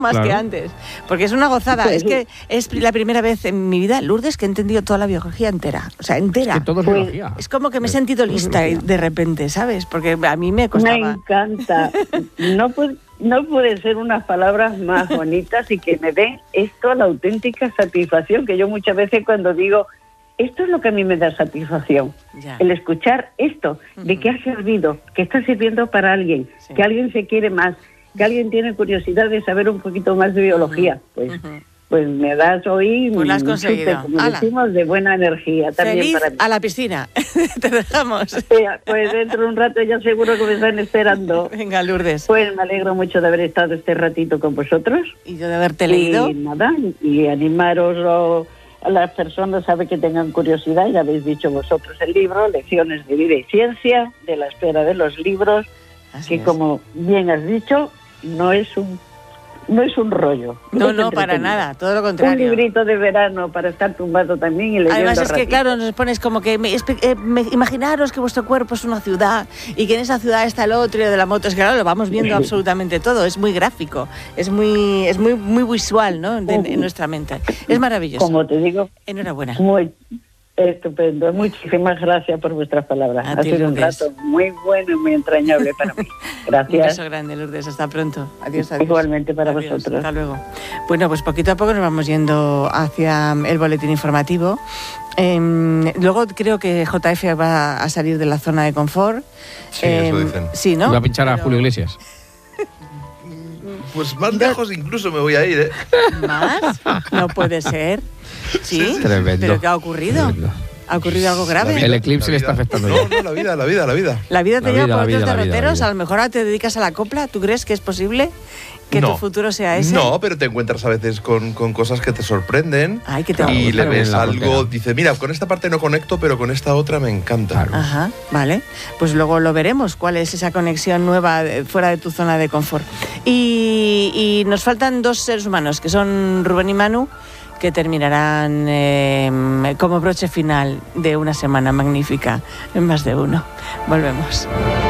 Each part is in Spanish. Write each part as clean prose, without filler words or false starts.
más que antes, porque es una gozada. Es que es la primera vez en mi vida, Lourdes, que he entendido toda la biología entera. O sea, entera. Es que todo es biología. Es como que me he sentido lista de repente, ¿sabes? Porque a mí me costaba. Me encanta. No puede ser unas palabras más bonitas y que me den esto la auténtica satisfacción, que yo muchas veces cuando digo, esto es lo que a mí me da satisfacción, el escuchar esto, de que ha servido, que está sirviendo para alguien, que alguien se quiere más, que alguien tiene curiosidad de saber un poquito más de biología, pues me das hoy pues lo has conseguido. Como decimos, de buena energía también. Feliz para mí. A la piscina. Te dejamos. Pues dentro de un rato ya seguro que me están esperando. Venga, Lourdes. Pues me alegro mucho de haber estado este ratito con vosotros. Y yo de haberte leído. Y nada, y animaros a las personas a ver que tengan curiosidad. Ya habéis dicho vosotros el libro, Lecciones de Vida y Ciencia, de la espera de los libros, Así es. Como bien has dicho, no es un rollo. No, para nada, todo lo contrario. Un librito de verano para estar tumbado también y leyendo. Además es que, ratito. claro, nos pones como que imaginaros que vuestro cuerpo es una ciudad y que en esa ciudad está el otro y lo de la moto. Es que claro, lo vamos viendo absolutamente todo. Es muy gráfico, es muy visual, ¿no? En nuestra mente. Es maravilloso. Como te digo, enhorabuena. Muy estupendo. Muchísimas gracias por vuestras palabras. Ha sido un rato muy bueno y muy entrañable para mí. Gracias. Un beso grande, Lourdes. Hasta pronto. Adiós. Igualmente para vosotros. Hasta luego. Bueno, pues poquito a poco nos vamos yendo hacia el boletín informativo. Luego creo que JF va a salir de la zona de confort. Sí, eso dicen. Sí, ¿no? Va a pinchar a Julio Iglesias. Pues más lejos incluso me voy a ir, ¿eh? ¿Más? No puede ser. ¿Sí? Tremendo. ¿Pero qué ha ocurrido? Tremendo. ¿Ha ocurrido algo grave? El eclipse le está afectando ya. No, la vida. ¿La vida te La lleva vida, por otros la vida. derroteros? A lo mejor ahora te dedicas a la copla. ¿Tú crees que es posible que tu futuro sea ese? No, pero te encuentras a veces con cosas que te sorprenden. Ay, que te va a y gustar. le ves En la algo, frontera. dice, mira, con esta parte no conecto, pero con esta otra me encanta. Claro. Ajá, vale. Pues luego lo veremos, cuál es esa conexión nueva fuera de tu zona de confort. Y nos faltan dos seres humanos, que son Rubén y Manu, que terminarán como broche final de una semana magnífica en Más de Uno. Volvemos.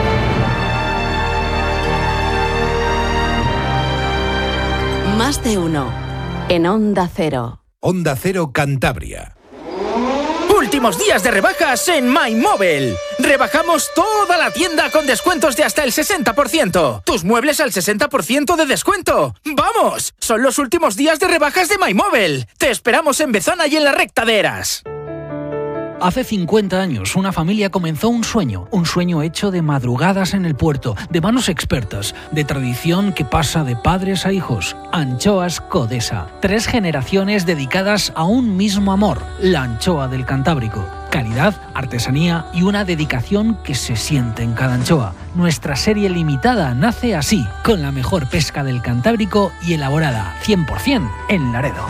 Más de uno en Onda Cero. Onda Cero Cantabria. Últimos días de rebajas en MyMobile. Rebajamos toda la tienda con descuentos de hasta el 60%. Tus muebles al 60% de descuento. ¡Vamos! Son los últimos días de rebajas de MyMobile. Te esperamos en Bezana y en la Recta de Eras. Hace 50 años, una familia comenzó un sueño hecho de madrugadas en el puerto, de manos expertas, de tradición que pasa de padres a hijos. Anchoas Codesa. 3 generaciones dedicadas a un mismo amor, la anchoa del Cantábrico. Calidad, artesanía y una dedicación que se siente en cada anchoa. Nuestra serie limitada nace así, con la mejor pesca del Cantábrico y elaborada 100% en Laredo.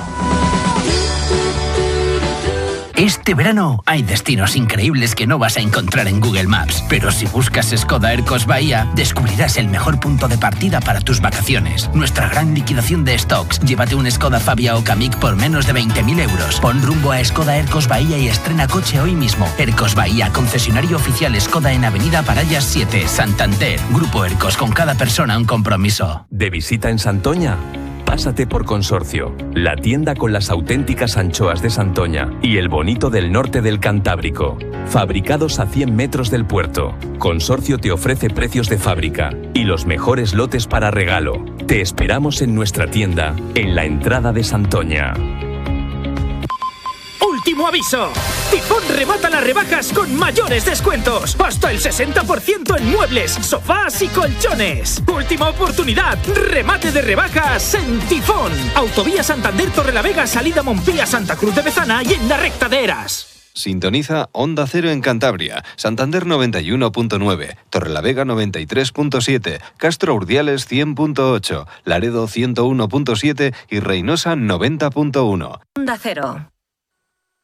Este verano hay destinos increíbles que no vas a encontrar en Google Maps, pero si buscas Skoda Ercos Bahía, descubrirás el mejor punto de partida para tus vacaciones. Nuestra gran liquidación de stocks. Llévate un Skoda Fabia o Kamiq por menos de 20.000 euros. Pon rumbo a Skoda Ercos Bahía y estrena coche hoy mismo. Ercos Bahía, concesionario oficial Skoda en Avenida Parallas 7, Santander. Grupo Ercos, con cada persona un compromiso. ¿De visita en Santoña? Pásate por Consorcio, la tienda con las auténticas anchoas de Santoña y el bonito del norte del Cantábrico. Fabricados a 100 metros del puerto. Consorcio te ofrece precios de fábrica y los mejores lotes para regalo. Te esperamos en nuestra tienda, en la entrada de Santoña. ¡Último aviso! Tifón remata las rebajas con mayores descuentos. Hasta el 60% en muebles, sofás y colchones. Última oportunidad. Remate de rebajas en Tifón. Autovía Santander Torrelavega, salida Montpía, Santa Cruz de Bezana y en la Recta de Eras. Sintoniza Onda Cero en Cantabria, Santander 91.9, Torrelavega 93.7, Castro Urdiales 100.8, Laredo 101.7 y Reynosa 90.1. Onda Cero.